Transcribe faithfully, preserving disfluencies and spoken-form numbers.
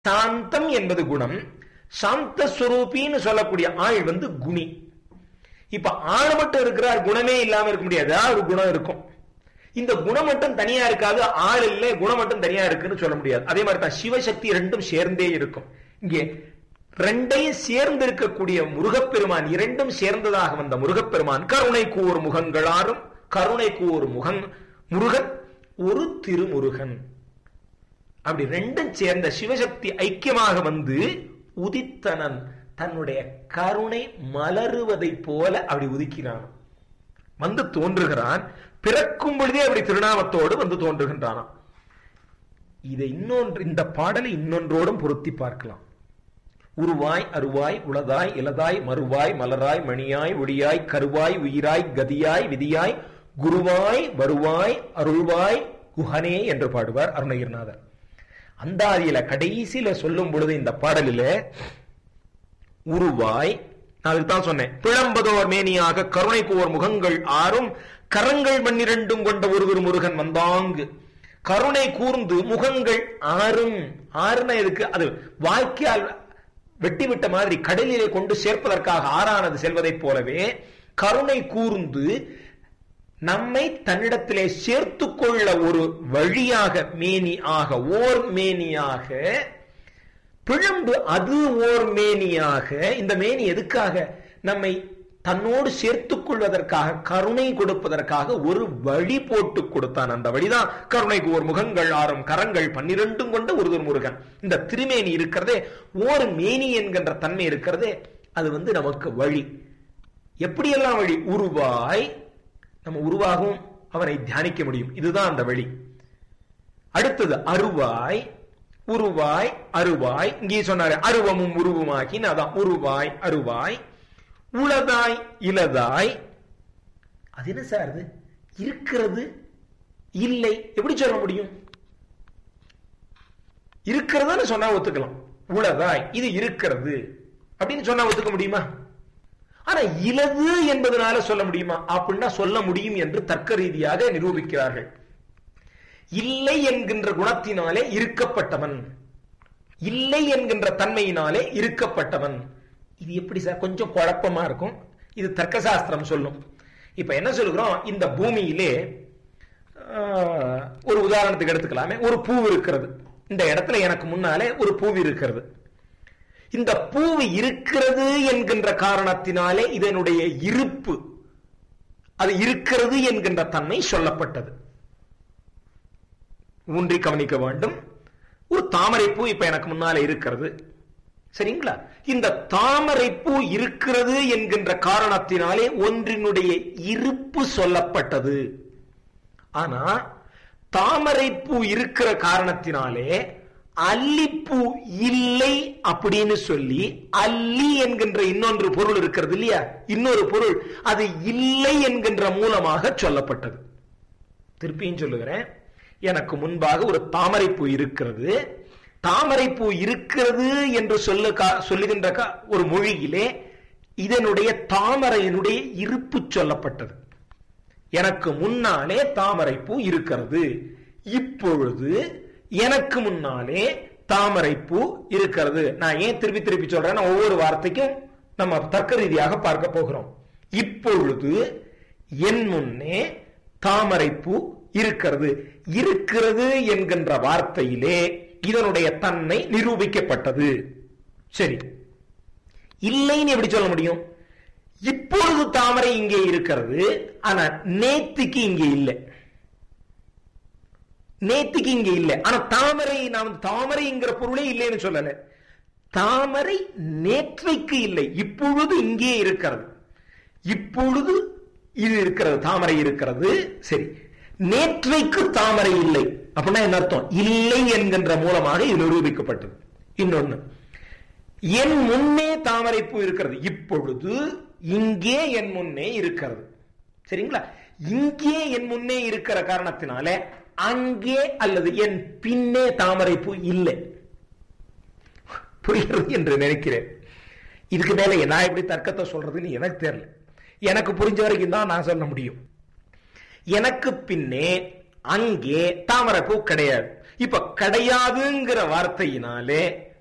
சாந்தம் என்பது குணம், சாந்த ஸ்வரூபின்னு சொல்லக்கூடிய ஆள் வந்து குணி. இப்ப ஆள் மட்டும் இருக்கிறார், குணமே இல்லாம இருக்க முடியாது, ஒரு குணம் இருக்கும். இந்த குணம் மட்டும் தனியா இருக்காது, ஆள் இல்லை குணம் மட்டும் தனியா இருக்குன்னு சொல்ல முடியாது. அதே மாதிரி தான் சிவசக்தி ரெண்டும் சேர்ந்தே இருக்கும். இங்கே ரெண்டையும் சேர்ந்து இருக்கக்கூடிய முருகப்பெருமான், இரண்டும் சேர்ந்ததாக வந்த முருகப்பெருமான் கருணைக்கு ஒரு முகங்களாரும், கருணைக்கு ஒரு முகன் முருகன், ஒரு திருமுருகன். அப்படி ரெண்டும் சேர்ந்த சிவசக்தி ஐக்கியமாக வந்து உதித்தனன் தன்னுடைய கருணை மலருவதை போல அப்படி உதிக்கிறான், வந்து தோன்றுகிறான். பிறக்கும் பொழுதே அப்படி திருநாமத்தோடு வந்து தோன்றுகின்றான். இதை இன்னொன்று, இந்த பாடலை இன்னொன்றோடும் பொருத்தி பார்க்கலாம். உருவாய் அருவாய் உளதாய் இலதாய் மறுவாய் மலராய் மணியாய் ஒளியாய் கருவாய் உயிராய் கதியாய் விதியாய் குருவாய் வருவாய் அருள்வாய் குஹனே என்று பாடுவார் அருணகிரிநாதர். அந்தாதியில கடைசியில சொல்லும் பொழுது இந்த பாடலில உருவாய், நான் அதுதான் சொன்னேன், பிளம்பதோர் மேனியாக கருணைக்கு ஓர் முகங்கள் ஆறும் கரங்கள் பன்னிரண்டும் கொண்ட ஒருவர் முருகன் வந்தாங்கு. கருணை கூர்ந்து முகங்கள் ஆறும், ஆறுனா எதுக்கு, அது வாய்க்கால் வெட்டி விட்ட மாதிரி கடலிலே கொண்டு சேர்ப்பதற்காக ஆறானது செல்வதைப் போலவே கருணை கூர்ந்து நம்மை தன்னிடத்திலே சேர்த்து கொள்ள ஒரு வழியாக மேனி ஆக, ஓர் மேனியாக பிழம்பு, அது ஓர் மேனியாக. இந்த மேனி எதுக்காக, நம்மை தன்னோடு சேர்த்துக் கொள்வதற்காக, கருணை கொடுப்பதற்காக ஒரு வழி போட்டு கொடுத்தான். அந்த வழிதான் கருணைக்கு ஒரு முகங்கள் ஆறும் கரங்கள் பன்னிரண்டும் கொண்ட ஒருவர் முருகன். இந்த திருமேனி இருக்கிறதே, ஓர் மேனி என்கின்ற தன்மை இருக்கிறதே, அது வந்து நமக்கு வழி. எப்படியெல்லாம் வழி? உருவாய், நம்ம உருவாகவும் அவனை தியானிக்க முடியும், இதுதான் அந்த வழி. அடுத்தது அருவாய், உருவாய் அருவாய், இங்கே சொன்னாரு அருவமும் உருவமாகி, அதான் உருவாய் அருவாய். உளதாய் இலதாய், அது என்ன சார், அது இருக்கிறது இல்லை, எப்படி சொல்ல முடியும்? இருக்கிறதுன்னு சொன்னா ஒத்துக்கலாம், உளதாய் இது இருக்கிறது அப்படின்னு சொன்னா ஒத்துக்க முடியுமா? ஆனா இலது என்பதனால சொல்ல முடியுமா? அப்படின்னா சொல்ல முடியும் என்று தர்க்க ரீதியாக நிரூபிக்கிறார்கள். இல்லை என்கின்ற குணத்தினாலே இருக்கப்பட்டவன், இல்லை என்கின்ற தன்மையினாலே இருக்கப்பட்டவன். இது எப்படி சார்? கொஞ்சம் குழப்பமா இருக்கும். இது தர்க்க சாஸ்திரம் சொல்லும். இப்ப என்ன சொல்லுகிறோம், இந்த பூமியிலே ஒரு உதாரணத்துக்கு எடுத்துக்கலாமே, ஒரு பூ இருக்கிறது. இந்த இடத்துல எனக்கு முன்னாலே ஒரு பூ இருக்கிறது. இந்த பூ இருக்கிறது என்கின்ற காரணத்தினாலே இதனுடைய இருப்பு, அது இருக்கிறது என்கின்ற தன்மை சொல்லப்பட்டது. ஊன்றி கவனிக்க வேண்டும். ஒரு தாமரை பூ இப்ப எனக்கு முன்னாலே இருக்கிறது, சரிங்களா? இந்த தாமரை பூ இருக்கிறது என்கின்ற காரணத்தினாலே ஒன்றினுடைய இருப்பு சொல்லப்பட்டது. ஆனா தாமரை பூ இருக்கிற காரணத்தினாலே அல்லிப்பூ இல்லை அப்படின்னு சொல்லி, அல்லி என்கின்ற இன்னொன்று பொருள் இருக்கிறது இல்லையா, இன்னொரு பொருள், அது இல்லை என்கின்ற மூலமாக சொல்லப்பட்டது. திருப்பியும் சொல்லுகிறேன், எனக்கு முன்பாக ஒரு தாமரை பூ இருக்கிறது. தாமரை பூ இருக்கிறது என்று சொல்ல சொல்லுகின்ற ஒரு மொழியிலே இதனுடைய தாமரையினுடைய இருப்பு சொல்லப்பட்டது. எனக்கு முன்னாலே தாமரை பூ இருக்கிறது, இப்பொழுது எனக்கு முன்னாலே தாமரை பூ இருக்கிறது. நான் ஏன் திருப்பி திருப்பி சொல்றேன், ஒவ்வொரு வார்த்தைக்கும் நம்ம தர்க்க ரீதியாக பார்க்க போகிறோம். இப்பொழுது என் முன்னே தாமரை பூ இருக்கிறது. இருக்கிறது என்கின்ற வார்த்தையிலே இதனுடைய தன்மை நிரூபிக்கப்பட்டது. சரி, இல்லைன்னு எப்படி சொல்ல முடியும்? இப்பொழுது தாமரை இங்கே இருக்கிறது, ஆனா நேத்திக்கு இங்கே இல்லை. நேத்திக்கு இங்கே இல்லை, ஆனா தாமரை, நாம் தாமரைங்கிற பொருளே இல்லைன்னு சொல்லல. தாமரை நேற்றைக்கு இல்லை, இப்பொழுது இங்கே இருக்கிறது. இப்பொழுது இது இருக்கிறது, தாமரை இருக்கிறது. சரி, நேற்றைக்கு தாமரை இல்லை அப்படின்னா என்ன அர்த்தம்? இல்லை என்கின்ற மூலமாக இது நிரூபிக்கப்பட்டது. இன்னொன்னு, என் முன்னே தாமரை பூ இருக்கிறது, இப்பொழுது இங்கே என் முன்னே இருக்கிறது. சரிங்களா? இங்கே என் முன்னே இருக்கிற காரணத்தினாலே அங்கே அல்லது என் பின்னே தாமரை பூ இல்லை. புரிகிறது என்று நினைக்கிறேன். இதுக்கு மேல நான் எப்படி தர்க்கத்தை சொல்றதுன்னு எனக்கு தெரியல. எனக்கு புரிஞ்ச வரைக்கும் தான் நான் சொல்ல முடியும். எனக்கு பின்னே அங்கே தாமரை பூ கிடையாது. இப்ப கிடையாதுங்கிற வார்த்தையினாலே